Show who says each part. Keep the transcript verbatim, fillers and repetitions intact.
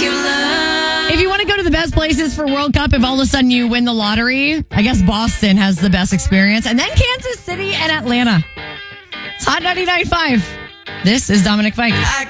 Speaker 1: If you want to go to the best places for World Cup, if all of a sudden you win the lottery, I guess Boston has the best experience. And then Kansas City and Atlanta. It's Hot ninety-nine point five. This is Dominic Fike.